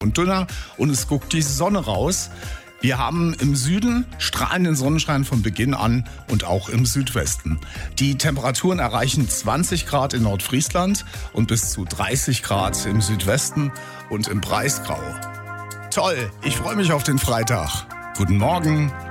und dünner und es guckt die Sonne raus. Wir haben im Süden strahlenden Sonnenschein von Beginn an und auch im Südwesten. Die Temperaturen erreichen 20 Grad in Nordfriesland und bis zu 30 Grad im Südwesten und im Breisgau. Toll, ich freue mich auf den Freitag. Guten Morgen.